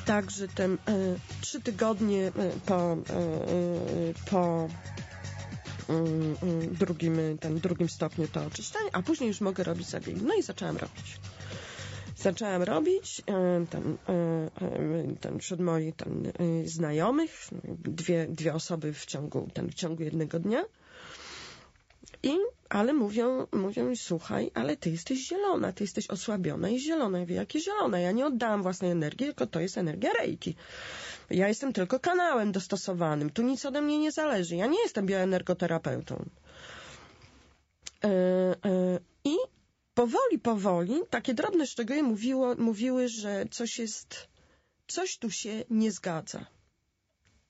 tak, że 3 tygodnie po drugim stopniu to oczyszczanie, a później już mogę robić zabiegi. No i zaczęłam robić wśród moich znajomych, dwie osoby w ciągu jednego dnia. Ale mówią, słuchaj, ale ty jesteś zielona, ty jesteś osłabiona i zielona. Ja mówię, jakie zielone? Ja nie oddałam własnej energii, tylko to jest energia Reiki. Ja jestem tylko kanałem dostosowanym. Tu nic ode mnie nie zależy. Ja nie jestem bioenergoterapeutą. I powoli, takie drobne szczegóły mówiły, że coś tu się nie zgadza.